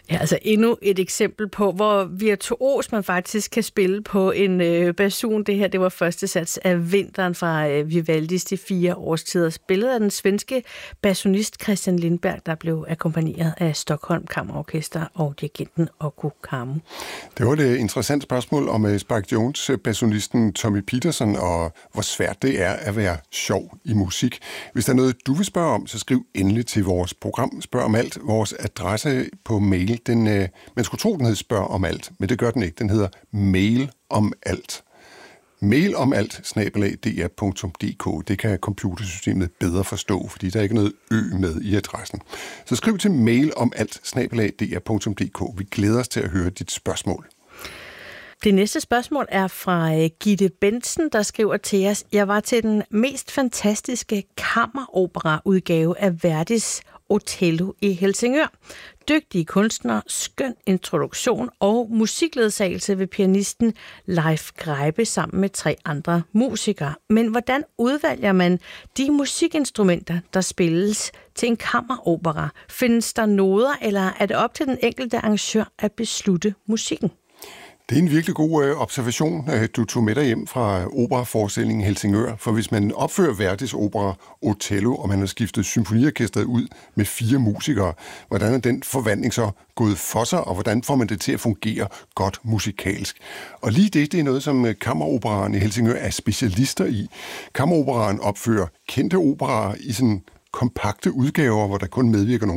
Ja, altså endnu et eksempel på, hvor virtuos man faktisk kan spille på en basun. Det her, det var første sats af Vinteren fra Vivaldis De 4 årstider, spillet af den svenske basunist Christian Lindberg, der blev akkompagneret af Stockholm Kammerorkester og dirigenten Okko Kammo. Det var et interessant spørgsmål om Spike Jones, basunisten Tommy Peterson, og hvor svært det er at være sjov i musik. Hvis der er noget, du vil spørge om, så skriv endelig til vores program Spørg om alt. Vores adresse på mail, man skulle tro, den hed Spørg om alt, men det gør den ikke. Den hedder Mail om alt. Mail om alt@dr.dk. Det kan computersystemet bedre forstå, fordi der er ikke noget ø med i adressen. Så skriv til mail om alt@dr.dk. Vi glæder os til at høre dit spørgsmål. Det næste spørgsmål er fra Gitte Bensen, der skriver til os: Jeg var til den mest fantastiske kammeropera-udgave af Verdis Otello i Helsingør. Dygtige kunstnere, skøn introduktion og musikledsagelse ved pianisten Leif Greibe sammen med 3 andre musikere. Men hvordan udvælger man de musikinstrumenter, der spilles til en kammeropera? Findes der noder, eller er det op til den enkelte arrangør at beslutte musikken? Det er en virkelig god observation, du tog med dig hjem fra operaforestillingen Helsingør. For hvis man opfører Verdis opera Otello, og man har skiftet symfoniorkestret ud med 4 musikere, hvordan er den forvandling så gået for sig, og hvordan får man det til at fungere godt musikalsk? Og lige det er noget, som Kammeroperaen i Helsingør er specialister i. Kammeroperaen opfører kendte operaer i sådan kompakte udgaver, hvor der kun medvirker